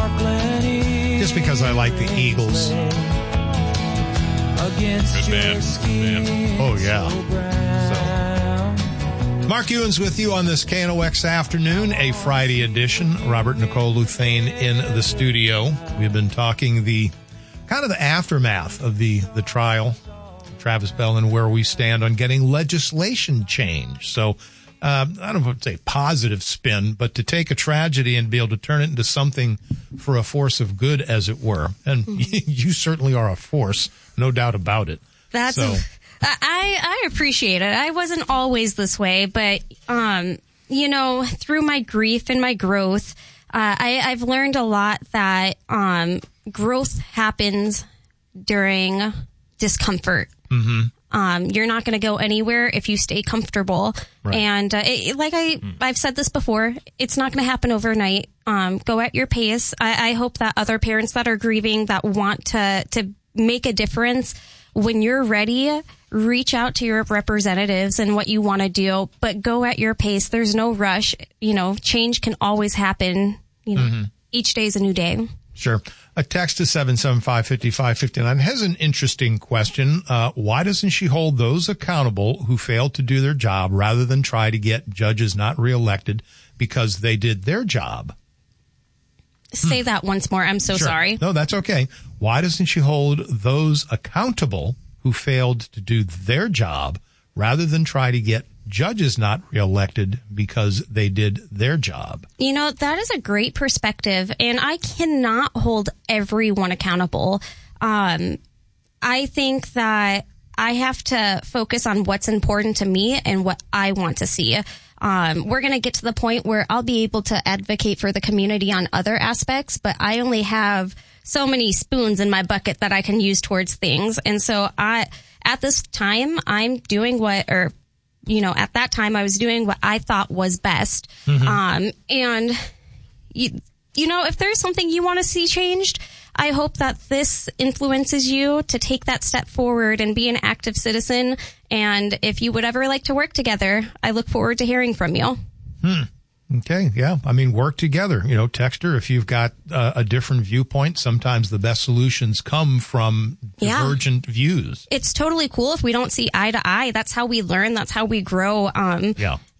Just because I like the Eagles. Good band. Oh, yeah. So, Mark Ewens with you on this KNOX afternoon, a Friday edition. Robert Nicole Luthane in the studio. We've been talking the aftermath of the trial, Travis Bell, and where we stand on getting legislation changed. So, I don't want to say positive spin, but to take a tragedy and be able to turn it into something for a force of good, as it were. And you certainly are a force, no doubt about it. I appreciate it. I wasn't always this way, but, through my grief and my growth, I've learned a lot that, growth happens during discomfort. Mm-hmm. You're not going to go anywhere if you stay comfortable. Right. And I've said this before, it's not going to happen overnight. Go at your pace. I hope that other parents that are grieving, that want to make a difference, when you're ready, reach out to your representatives and what you want to do, but go at your pace. There's no rush. Change can always happen. Each day is a new day. Sure. A text to 775-5559 has an interesting question. Why doesn't she hold those accountable who failed to do their job rather than try to get judges not reelected because they did their job? Say that once more. I'm so sorry. No, that's okay. Why doesn't she hold those accountable who failed to do their job rather than try to get judges not reelected because they did their job? That is a great perspective, and I cannot hold everyone accountable. I think that I have to focus on what's important to me and what I want to see. We're going to get to the point where I'll be able to advocate for the community on other aspects, but I only have so many spoons in my bucket that I can use towards things. And so at this time, I'm doing at that time I was doing what I thought was best. Mm-hmm. And if there's something you want to see changed, I hope that this influences you to take that step forward and be an active citizen. And if you would ever like to work together, I look forward to hearing from you. Okay. Yeah. Work together. Text her if you've got a different viewpoint. Sometimes the best solutions come from divergent views. It's totally cool if we don't see eye to eye. That's how we learn. That's how we grow. I'm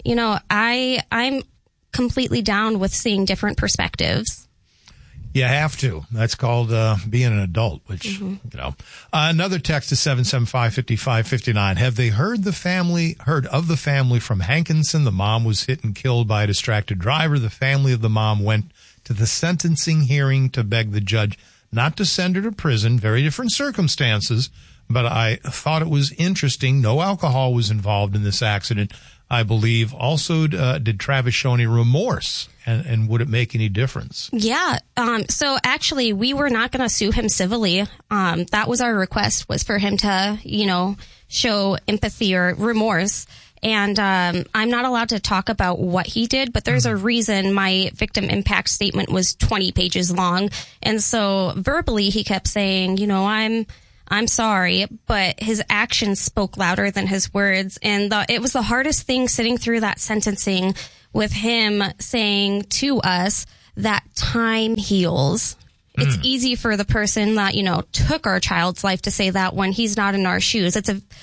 completely down with seeing different perspectives. You have to. That's called being an adult, which, Another text to 775-5559. Have they heard of the family from Hankinson? The mom was hit and killed by a distracted driver. The family of the mom went to the sentencing hearing to beg the judge not to send her to prison. Very different circumstances, but I thought it was interesting. No alcohol was involved in this accident, I believe. Also, did Travis show any remorse? And would it make any difference? Yeah. So actually, we were not going to sue him civilly. That was our request, was for him to, show empathy or remorse. And I'm not allowed to talk about what he did, but there's a reason my victim impact statement was 20 pages long. And so verbally, he kept saying, I'm sorry, but his actions spoke louder than his words. And it was the hardest thing sitting through that sentencing, with him saying to us that time heals. It's easy for the person that, took our child's life to say that when he's not in our shoes.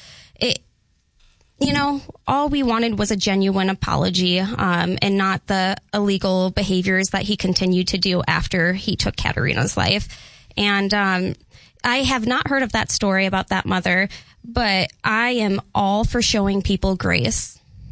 All we wanted was a genuine apology, and not the illegal behaviors that he continued to do after he took Katerina's life. And, I have not heard of that story about that mother, but I am all for showing people grace.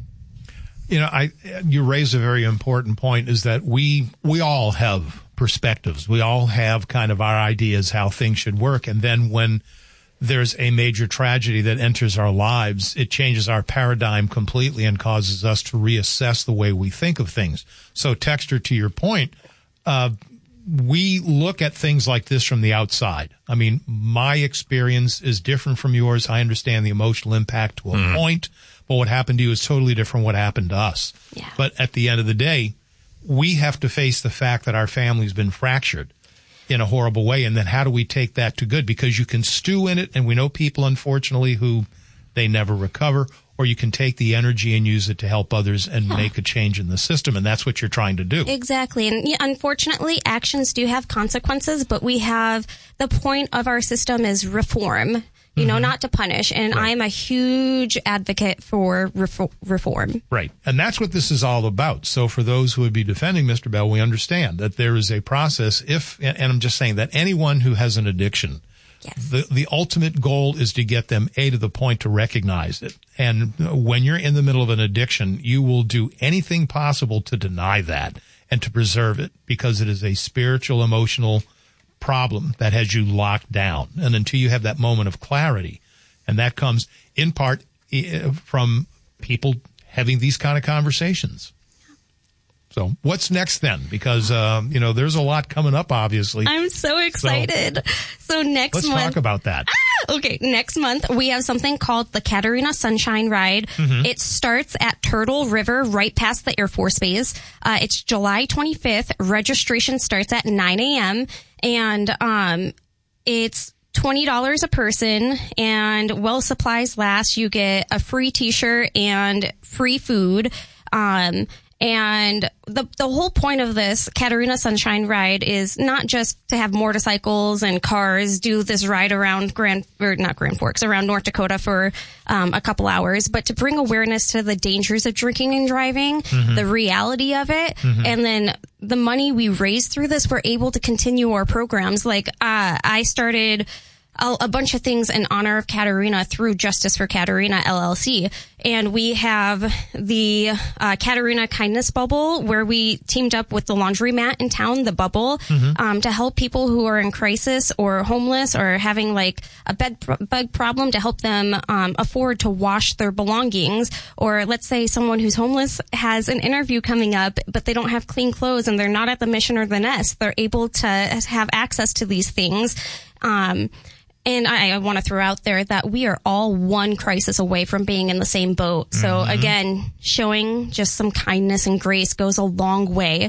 You raise a very important point, is that we all have perspectives. We all have kind of our ideas how things should work. And then when there's a major tragedy that enters our lives, it changes our paradigm completely and causes us to reassess the way we think of things. So, Texter, to your point, we look at things like this from the outside. My experience is different from yours. I understand the emotional impact to a point. But what happened to you is totally different from what happened to us. Yeah. But at the end of the day, we have to face the fact that our family's been fractured in a horrible way. And then how do we take that to good? Because you can stew in it. And we know people, unfortunately, who they never recover, or you can take the energy and use it to help others and make a change in the system. And that's what you're trying to do. Exactly. And unfortunately, actions do have consequences, but the point of our system is reform, not to punish. And right. I'm a huge advocate for reform. Right. And that's what this is all about. So for those who would be defending Mr. Bell, we understand that there is a process and I'm just saying that anyone who has an addiction, yes. The ultimate goal is to get them to the point to recognize it. And when you're in the middle of an addiction, you will do anything possible to deny that and to preserve it, because it is a spiritual, emotional problem that has you locked down. And until you have that moment of clarity, and that comes in part from people having these kind of conversations. So what's next then? Because, there's a lot coming up, obviously. I'm so excited. So next month. Let's talk about that. Okay. Next month, we have something called the Catarina Sunshine Ride. Mm-hmm. It starts at Turtle River, right past the Air Force Base. It's July 25th. Registration starts at 9 a.m. And, it's $20 a person, and while supplies last, you get a free t-shirt and free food. And the whole point of this Catarina Sunshine Ride is not just to have motorcycles and cars do this ride around around North Dakota for a couple hours, but to bring awareness to the dangers of drinking and driving, mm-hmm. the reality of it, mm-hmm. and then the money we raise through this, we're able to continue our programs. Like I started a bunch of things in honor of Catarina through Justice for Catarina LLC. And we have the Catarina Kindness Bubble, where we teamed up with the laundromat in town, the Bubble, mm-hmm. To help people who are in crisis or homeless or having like a bug problem, to help them afford to wash their belongings. Or let's say someone who's homeless has an interview coming up, but they don't have clean clothes and they're not at the Mission or the Nest. They're able to have access to these things. And I want to throw out there that we are all one crisis away from being in the same boat. So mm-hmm. again, showing just some kindness and grace goes a long way.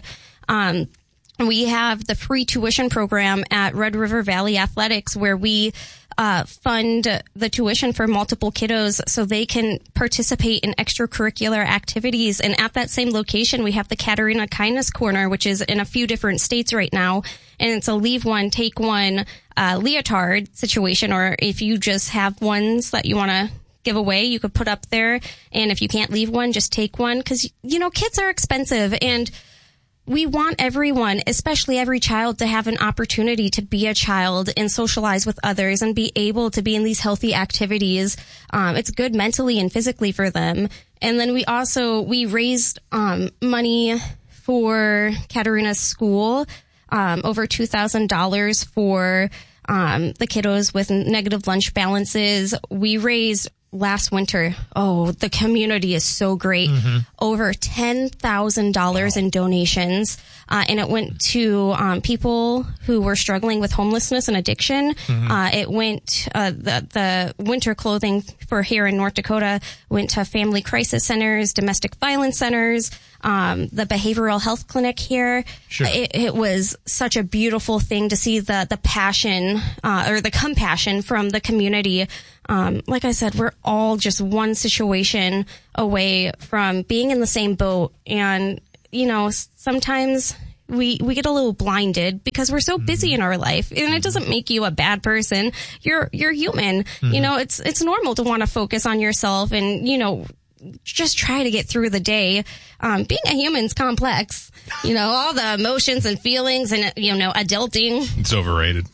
We have the free tuition program at Red River Valley Athletics, where we fund the tuition for multiple kiddos so they can participate in extracurricular activities. And at that same location, we have the Catarina Kindness Corner, which is in a few different states right now. And it's a leave one, take one leotard situation. Or if you just have ones that you want to give away, you could put up there. And if you can't leave one, just take one. Because, kids are expensive. And we want everyone, especially every child, to have an opportunity to be a child and socialize with others and be able to be in these healthy activities. It's good mentally and physically for them. And then we raised money for Catarina's school, over $2,000 for the kiddos with negative lunch balances. We raised last winter, the community is so great. Mm-hmm. Over $10,000 in donations. And it went to people who were struggling with homelessness and addiction. Mm-hmm. It went, the winter clothing for here in North Dakota went to family crisis centers, domestic violence centers, the behavioral health clinic here. Sure. It was such a beautiful thing to see the passion, or the compassion from the community. Like I said, we're all just one situation away from being in the same boat. And, sometimes we get a little blinded because we're so busy in our life, and it doesn't make you a bad person. You're human. Mm-hmm. It's normal to want to focus on yourself and, just try to get through the day. Being a human's complex, all the emotions and feelings and, adulting. It's overrated.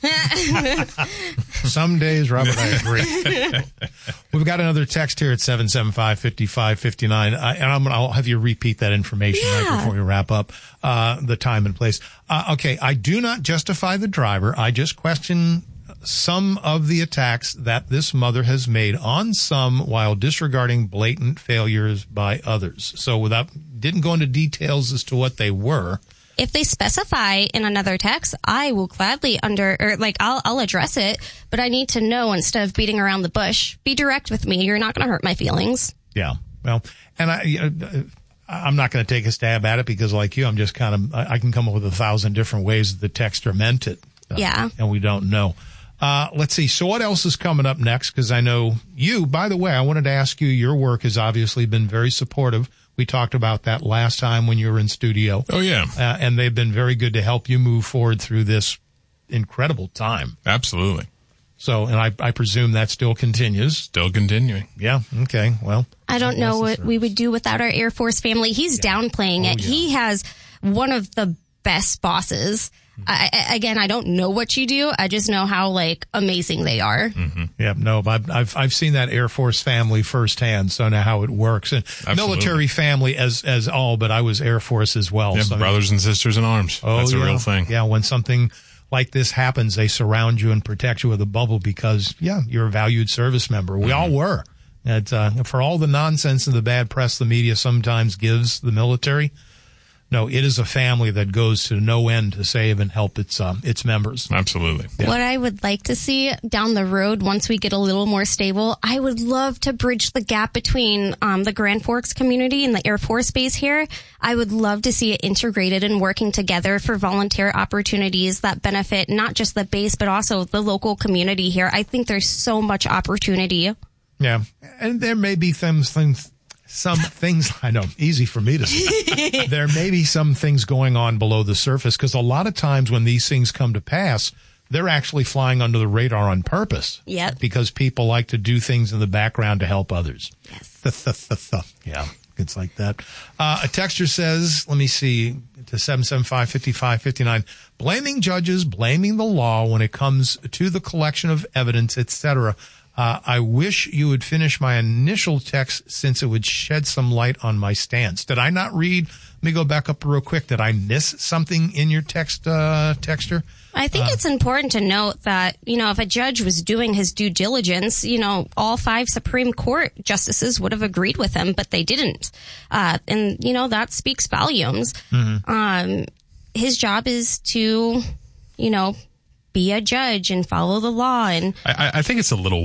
Some days, Robert, I agree. We've got another text here at 775-5559. I'll have you repeat that information right before we wrap up, the time and place. Okay. I do not justify the driver. I just question some of the attacks that this mother has made on some while disregarding blatant failures by others. So didn't go into details as to what they were. If they specify in another text, I will gladly I'll address it, but I need to know instead of beating around the bush. Be direct with me. You're not going to hurt my feelings. Yeah. Well, and I'm not going to take a stab at it because like you, I'm just I can come up with 1,000 different ways that the texter meant it. Yeah. And we don't know. Let's see. So what else is coming up next? Because I know you, by the way, I wanted to ask you, your work has obviously been very supportive. We talked about that last time when you were in studio. Oh, yeah. And they've been very good to help you move forward through this incredible time. Absolutely. So, and I presume that still continues. Still continuing. Yeah. Okay. Well, I don't know what we would do without our Air Force family. He's downplaying it. Yeah. He has one of the best bosses. Again, I don't know what you do. I just know how amazing they are. Mm-hmm. Yeah, no, I've seen that Air Force family firsthand, so I know how it works. And Absolutely. military family as all, but I was Air Force as well. Yeah, so, brothers and sisters in arms. That's a real thing. Yeah, when something like this happens, they surround you and protect you with a bubble because, you're a valued service member. We all were. For all the nonsense and the bad press the media sometimes gives the military, no, it is a family that goes to no end to save and help its members. Absolutely. Yeah. What I would like to see down the road, once we get a little more stable, I would love to bridge the gap between the Grand Forks community and the Air Force Base here. I would love to see it integrated and working together for volunteer opportunities that benefit not just the base, but also the local community here. I think there's so much opportunity. Yeah, and there may be some things, I know, easy for me to say. There may be some things going on below the surface because a lot of times when these things come to pass, they're actually flying under the radar on purpose. Yep. Because people like to do things in the background to help others. Yes. Yeah, it's like that. A texter says, let me see, to 775-5559, blaming judges, blaming the law when it comes to the collection of evidence, etc. I wish you would finish my initial text since it would shed some light on my stance. Did I not read? Let me go back up real quick. Did I miss something in your text, texter? I think it's important to note that, if a judge was doing his due diligence, all 5 Supreme Court justices would have agreed with him, but they didn't. And that speaks volumes. Mm-hmm. His job is to, be a judge and follow the law. And I think it's a little,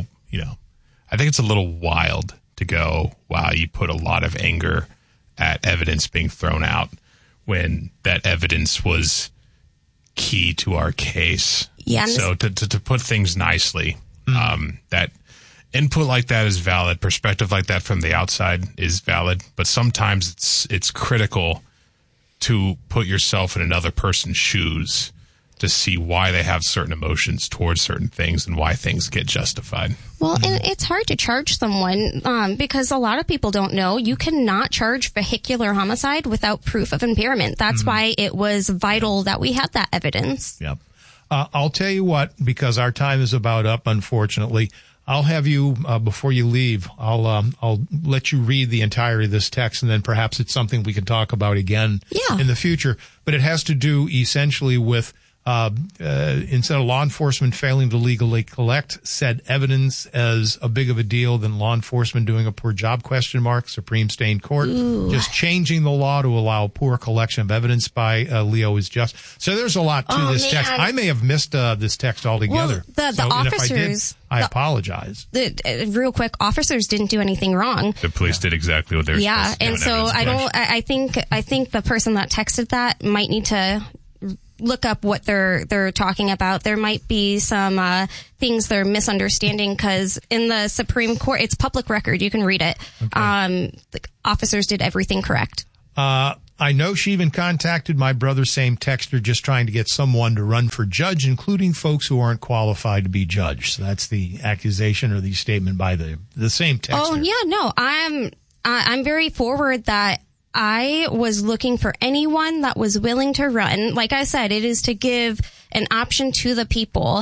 I think it's a little wild to go, wow, you put a lot of anger at evidence being thrown out when that evidence was key to our case. Yeah. So to put things nicely, that input like that is valid. Perspective like that from the outside is valid, but sometimes it's critical to put yourself in another person's shoes to see why they have certain emotions towards certain things and why things get justified. Well, and it's hard to charge someone because a lot of people don't know you cannot charge vehicular homicide without proof of impairment. That's why it was vital that we had that evidence. Yep. I'll tell you what, because our time is about up, unfortunately. I'll have you, before you leave, I'll let you read the entirety of this text, and then perhaps it's something we can talk about again in the future. But it has to do essentially with instead of law enforcement failing to legally collect said evidence as a big of a deal than law enforcement doing a poor job, Supreme State Court. Ooh. Just changing the law to allow poor collection of evidence by Leo is just. So there's a lot to this text. I may have missed this text altogether. Well, the officers. I apologize. Real quick, officers didn't do anything wrong. The police did exactly what they were supposed to do. And so I think the person that texted that might need to look up what they're talking about. There might be some things they're misunderstanding because in the Supreme Court, it's public record. You can read it. Okay. The officers did everything correct. I know she even contacted my brother, same texter, just trying to get someone to run for judge, including folks who aren't qualified to be judge. So that's the accusation or the statement by the same texter. Oh yeah, no, I'm very forward that I was looking for anyone that was willing to run. Like I said, it is to give an option to the people.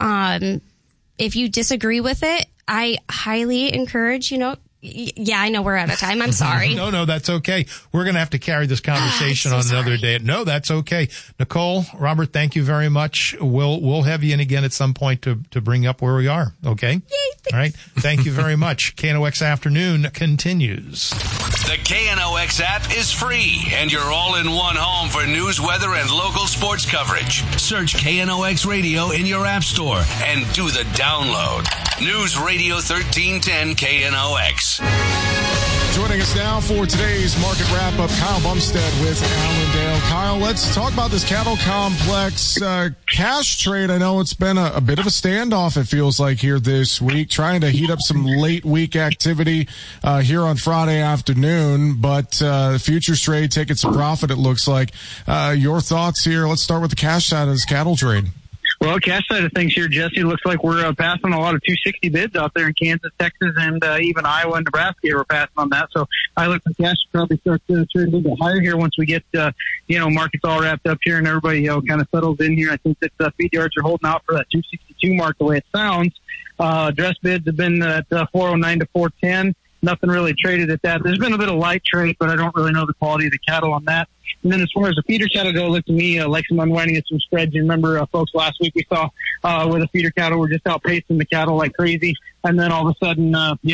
If you disagree with it, I highly encourage, yeah, I know we're out of time. I'm sorry. No, that's okay. We're going to have to carry this conversation on another day. No, that's okay. Nicole, Robert, thank you very much. We'll have you in again at some point to bring up where we are. Okay? Yay, thanks. All right. Thank you very much. KNOX Afternoon continues. The KNOX app is free, and you're all in one home for news, weather, and local sports coverage. Search KNOX Radio in your app store and do the download. News Radio 1310 KNOX. Joining us now for today's market wrap-up, Kyle Bumstead with Allendale. Kyle, let's talk about this cattle complex cash trade. I know it's been a bit of a standoff, it feels like, here this week, trying to heat up some late week activity here on Friday afternoon, but futures trade taking some profit, it looks like. Your thoughts here? Let's start with the cash side of this cattle trade. Well, cash side of things here, Jesse, looks like we're passing a lot of 260 bids out there in Kansas, Texas, and even Iowa and Nebraska here we're passing on that. So I look for cash to probably start to trade a little bit higher here once we get, markets all wrapped up here and everybody, kind of settles in here. I think that feed yards are holding out for that 262 mark the way it sounds. Dress bids have been at 409 to 410. Nothing really traded at that. There's been a bit of light trade, but I don't really know the quality of the cattle on that. And then as far as the feeder cattle go, look to me like some unwinding of some spreads. You remember, folks, last week we saw where the feeder cattle were just outpacing the cattle like crazy. And then all of a sudden,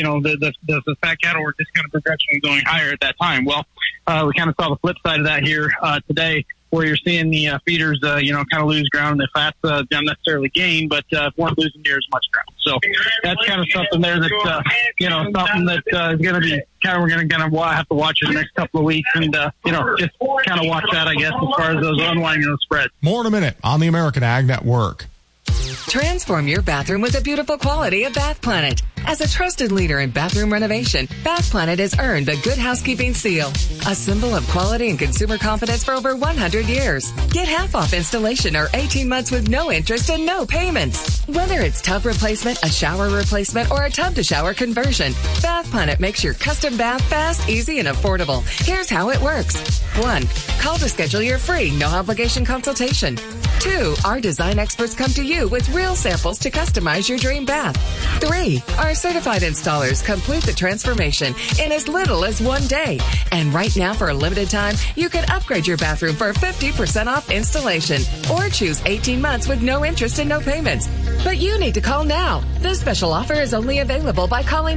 the fat cattle were just kind of progressively going higher at that time. Well, we kind of saw the flip side of that here today, where you're seeing the feeders, kind of lose ground and the fats don't necessarily gain, but weren't losing near as much ground. So that's kind of something there that, something that is going to be we're going to have to watch in the next couple of weeks and, just kind of watch that, I guess, as far as those unwinding those spreads. More in a minute on the American Ag Network. Transform your bathroom with the beautiful quality of Bath Planet. As a trusted leader in bathroom renovation, Bath Planet has earned the Good Housekeeping Seal, a symbol of quality and consumer confidence for over 100 years. Get half off installation or 18 months with no interest and no payments. Whether it's tub replacement, a shower replacement, or a tub-to-shower conversion, Bath Planet makes your custom bath fast, easy, and affordable. Here's how it works. 1. Call to schedule your free, no-obligation consultation. 2. Our design experts come to you with real samples to customize your dream bath. 3. Our certified installers complete the transformation in as little as 1 day. And right now, for a limited time, you can upgrade your bathroom for 50% off installation or choose 18 months with no interest and no payments. But you need to call now. This special offer is only available by calling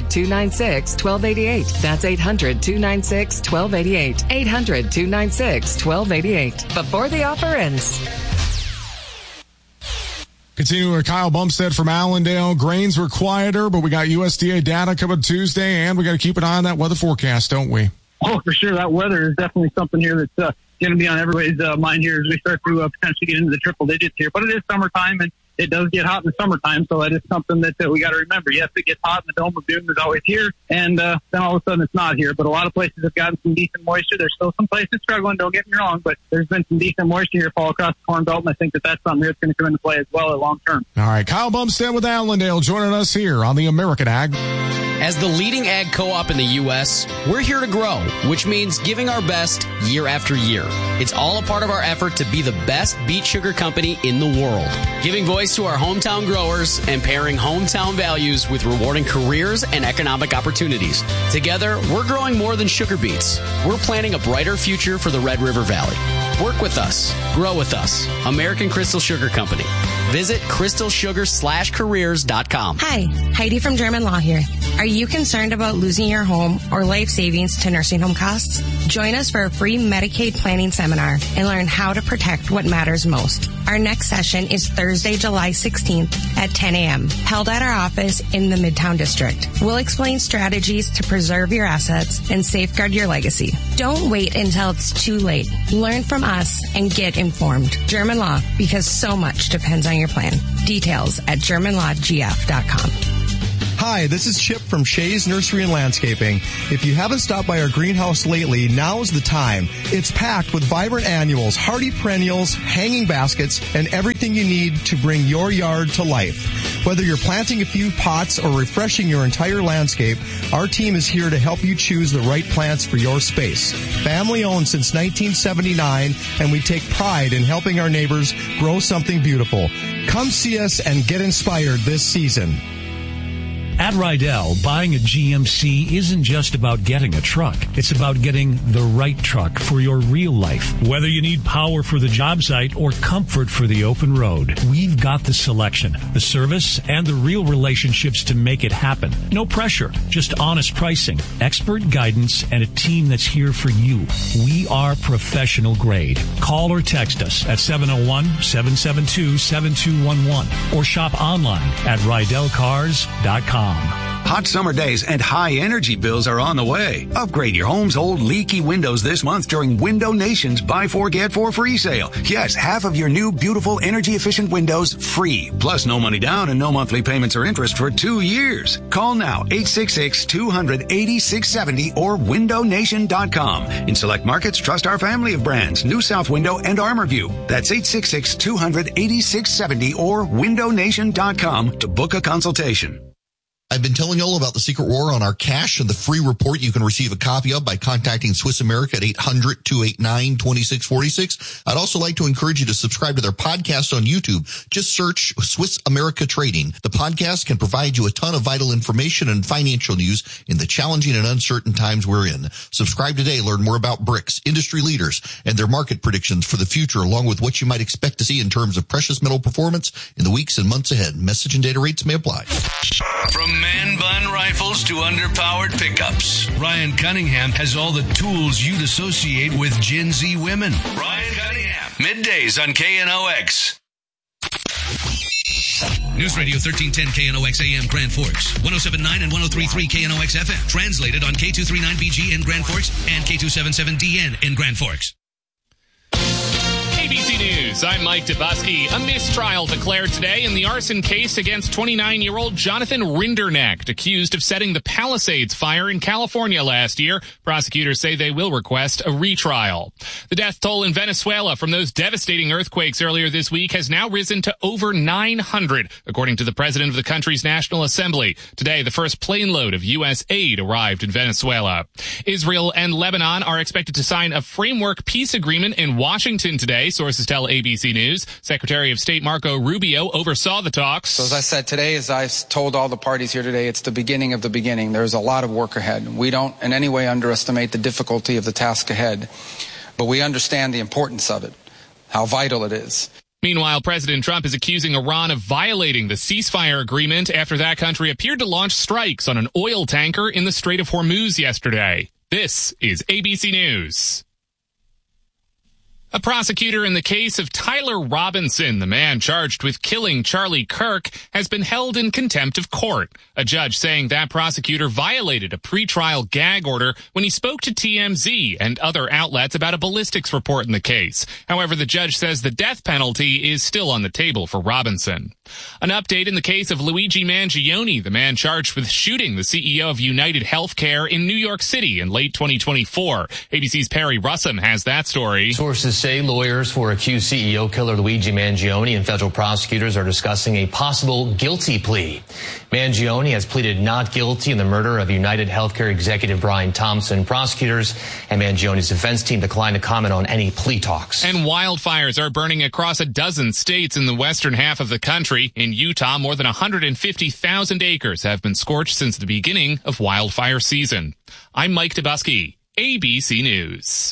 800-296-1288. That's 800-296-1288. 800-296-1288. Before the offer ends. Continuing with Kyle Bumstead from Allendale. Grains were quieter, but we got USDA data coming Tuesday, and we got to keep an eye on that weather forecast, don't we? Oh, for sure. That weather is definitely something here that's going to be on everybody's mind here as we start to potentially get into the triple digits here. But it is summertime, and it does get hot in the summertime, so that is something that we got to remember. Yes, it gets hot, and the Dome of Doom is always here, and then all of a sudden it's not here. But a lot of places have gotten some decent moisture. There's still some places struggling, don't get me wrong, but there's been some decent moisture here all across the Corn Belt, and I think that's something that's going to come into play as well at long term. All right, Kyle Bumstead with Allendale joining us here on the American Ag. As the leading ag co-op in the U.S., we're here to grow, which means giving our best year after year. It's all a part of our effort to be the best beet sugar company in the world, giving voice to our hometown growers and pairing hometown values with rewarding careers and economic opportunities. Together, we're growing more than sugar beets. We're planting a brighter future for the Red River Valley. Work with us. Grow with us. American Crystal Sugar Company. Visit crystalsugar/careers.com. Hi, Heidi from German Law here. Are you concerned about losing your home or life savings to nursing home costs? Join us for a free Medicaid planning seminar and learn how to protect what matters most. Our next session is Thursday, July 16th at 10 a.m., held at our office in the Midtown District. We'll explain strategies to preserve your assets and safeguard your legacy. Don't wait until it's too late. Learn from us and get informed. German Law, because so much depends on your plan. Details at GermanLawGF.com. Hi, this is Chip from Shays Nursery and Landscaping. If you haven't stopped by our greenhouse lately, now's the time. It's packed with vibrant annuals, hardy perennials, hanging baskets, and everything you need to bring your yard to life. Whether you're planting a few pots or refreshing your entire landscape, our team is here to help you choose the right plants for your space. Family owned since 1979, and we take pride in helping our neighbors grow something beautiful. Come see us and get inspired this season. At Rydell, buying a GMC isn't just about getting a truck. It's about getting the right truck for your real life. Whether you need power for the job site or comfort for the open road, we've got the selection, the service, and the real relationships to make it happen. No pressure, just honest pricing, expert guidance, and a team that's here for you. We are professional grade. Call or text us at 701-772-7211 or shop online at RydellCars.com. Hot summer days and high energy bills are on the way. Upgrade your home's old leaky windows this month during Window Nation's Buy 4 Get 4 free sale. Yes, half of your new beautiful energy efficient windows free. Plus no money down and no monthly payments or interest for 2 years. Call now 866-200-8670 or windownation.com. In select markets, trust our family of brands, New South Window and ArmorView. That's 866-200-8670 or windownation.com to book a consultation. I've been telling you all about the Secret War on our cash and the free report you can receive a copy of by contacting Swiss America at 800-289-2646. I'd also like to encourage you to subscribe to their podcast on YouTube. Just search Swiss America Trading. The podcast can provide you a ton of vital information and financial news in the challenging and uncertain times we're in. Subscribe today. Learn more about BRICS, industry leaders, and their market predictions for the future, along with what you might expect to see in terms of precious metal performance in the weeks and months ahead. Message and data rates may apply. From man-bun rifles to underpowered pickups, Ryan Cunningham has all the tools you'd associate with Gen Z women. Ryan Cunningham, middays on KNOX. News Radio 1310 KNOX AM Grand Forks, 107.9 and 103.3 KNOX FM. Translated on K239BG in Grand Forks and K277DN in Grand Forks. ABC News, I'm Mike Dubusky. A mistrial declared today in the arson case against 29-year-old Jonathan Rinderknecht, accused of setting the Palisades fire in California last year. Prosecutors say they will request a retrial. The death toll in Venezuela from those devastating earthquakes earlier this week has now risen to over 900, according to the president of the country's National Assembly. Today, the first plane load of U.S. aid arrived in Venezuela. Israel and Lebanon are expected to sign a framework peace agreement in Washington today. Sources tell ABC News. Secretary of State Marco Rubio oversaw the talks. So as I said today, as I've told all the parties here today, it's the beginning of the beginning. There's a lot of work ahead. We don't in any way underestimate the difficulty of the task ahead, but we understand the importance of it, how vital it is. Meanwhile, President Trump is accusing Iran of violating the ceasefire agreement after that country appeared to launch strikes on an oil tanker in the Strait of Hormuz yesterday. This is ABC News. A prosecutor in the case of Tyler Robinson, the man charged with killing Charlie Kirk, has been held in contempt of court. A judge saying that prosecutor violated a pretrial gag order when he spoke to TMZ and other outlets about a ballistics report in the case. However, the judge says the death penalty is still on the table for Robinson. An update in the case of Luigi Mangione, the man charged with shooting the CEO of United Healthcare in New York City in late 2024. ABC's Perry Russum has that story. Sources say lawyers for accused CEO killer Luigi Mangione and federal prosecutors are discussing a possible guilty plea. Mangione has pleaded not guilty in the murder of United Healthcare executive Brian Thompson. Prosecutors and Mangione's defense team declined to comment on any plea talks. And wildfires are burning across a dozen states in the western half of the country. In Utah, more than 150,000 acres have been scorched since the beginning of wildfire season. I'm Mike Dubusky, ABC News.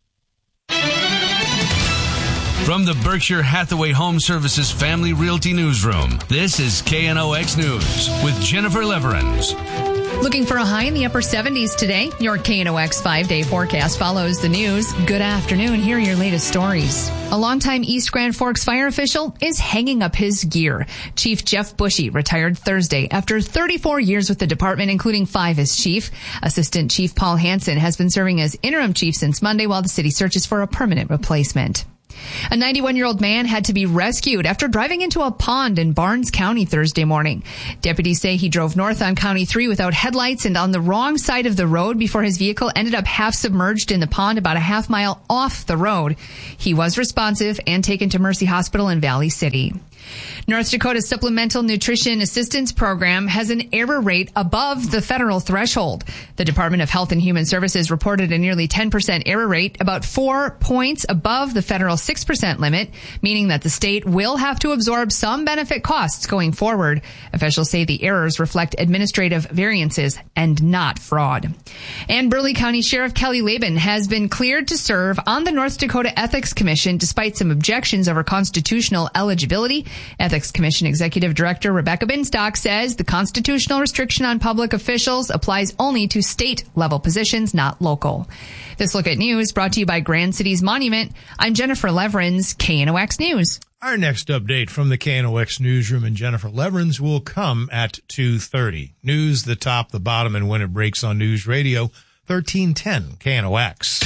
From the Berkshire Hathaway Home Services Family Realty Newsroom, this is KNOX News with Jennifer Leverins. Looking for a high in the upper 70s today. Your KNOX 5-day forecast follows the news. Good afternoon. Here are your latest stories. A longtime East Grand Forks fire official is hanging up his gear. Chief Jeff Bushy retired Thursday after 34 years with the department, including 5 as chief. Assistant Chief Paul Hansen has been serving as interim chief since Monday while the city searches for a permanent replacement. A 91-year-old man had to be rescued after driving into a pond in Barnes County Thursday morning. Deputies say he drove north on County 3 without headlights and on the wrong side of the road before his vehicle ended up half submerged in the pond about a half mile off the road. He was responsive and taken to Mercy Hospital in Valley City. North Dakota's Supplemental Nutrition Assistance Program has an error rate above the federal threshold. The Department of Health and Human Services reported a nearly 10% error rate, about 4 points above the federal 6% limit, meaning that the state will have to absorb some benefit costs going forward. Officials say the errors reflect administrative variances and not fraud. And Burleigh County Sheriff Kelly Laban has been cleared to serve on the North Dakota Ethics Commission despite some objections over constitutional eligibility. Ethics Commission Executive Director Rebecca Binstock says the constitutional restriction on public officials applies only to state-level positions, not local. This Look at News brought to you by Grand Cities Monument. I'm Jennifer Leverins, KNOX News. Our next update from the KNOX newsroom and Jennifer Leverins will come at 2:30. News, the top, the bottom, and when it breaks on News Radio 1310 KNOX.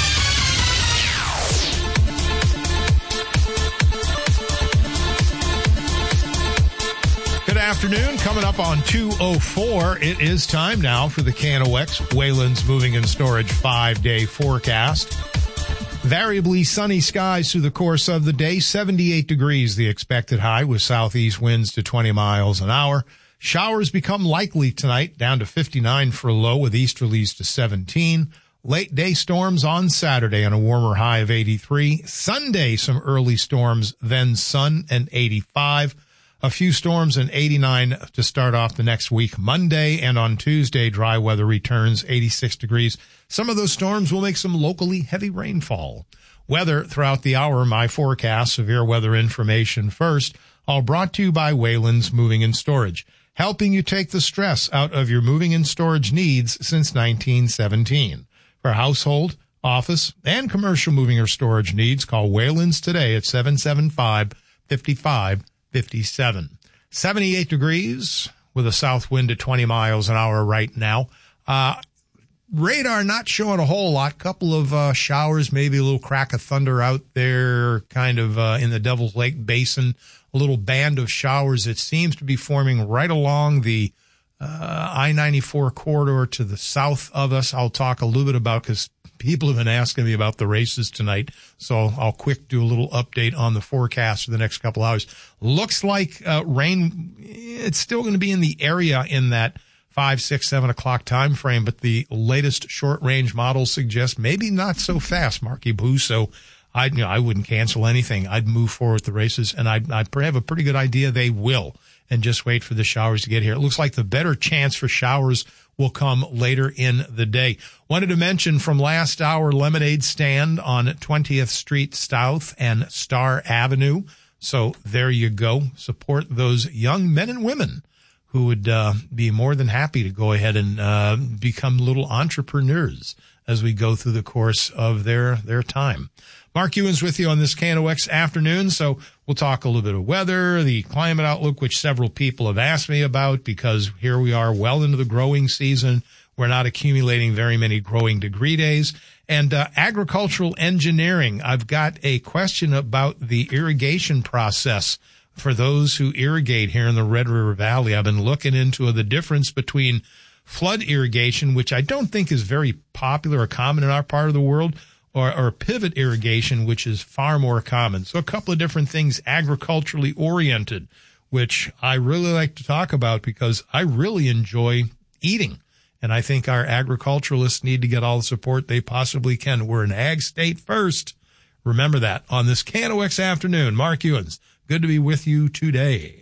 Good afternoon. Coming up on 2:04, it is time now for the KNOX Wayland's Moving and Storage 5-day forecast. Variably sunny skies through the course of the day. 78 degrees the expected high with southeast winds to 20 miles an hour. Showers become likely tonight, down to 59 for a low with easterlies to 17. Late day storms on Saturday and a warmer high of 83. Sunday, some early storms, then sun and 85. A few storms and 89 to start off the next week. Monday and on Tuesday, dry weather returns, 86 degrees. Some of those storms will make some locally heavy rainfall. Weather throughout the hour, my forecast, severe weather information first, all brought to you by Wayland's Moving and Storage, helping you take the stress out of your moving and storage needs since 1917. For household, office, and commercial moving or storage needs, call Wayland's today at 775-5557. 78 degrees with a south wind at 20 miles an hour right now. Radar not showing a whole lot. Couple of showers, maybe a little crack of thunder out there, kind of in the Devil's Lake Basin. A little band of showers that seems to be forming right along the I-94 corridor to the south of us. I'll talk a little bit about, because people have been asking me about the races tonight, so I'll quick do a little update on the forecast for the next couple hours. Looks like rain, it's still going to be in the area in that 5, 6, 7 o'clock time frame, but the latest short-range models suggest maybe not so fast, Marky Boo, so I wouldn't cancel anything. I'd move forward with the races, and I'd have a pretty good idea they will, and just wait for the showers to get here. It looks like the better chance for showers will come later in the day. Wanted to mention from last hour, lemonade stand on 20th Street South and Star Avenue. So there you go. Support those young men and women who would be more than happy to go ahead and become little entrepreneurs as we go through the course of their time. Mark Ewan's with you on this KNOX afternoon, so we'll talk a little bit of weather, the climate outlook, which several people have asked me about, because here we are well into the growing season. We're not accumulating very many growing degree days. And agricultural engineering, I've got a question about the irrigation process for those who irrigate here in the Red River Valley. I've been looking into the difference between flood irrigation, which I don't think is very popular or common in our part of the world, or pivot irrigation, which is far more common. So a couple of different things agriculturally oriented, which I really like to talk about because I really enjoy eating. And I think our agriculturalists need to get all the support they possibly can. We're an ag state first. Remember that on this KNOX afternoon. Mark Ewans, good to be with you today.